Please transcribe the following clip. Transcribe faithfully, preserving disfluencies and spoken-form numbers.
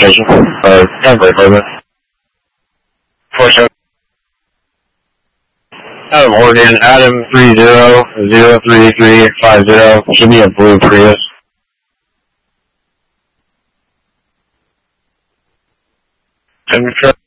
registration. Or, temporary permit. four seven. Adam Oregon, Adam three zero zero three three five zero. Should be a blue Prius. Temperature.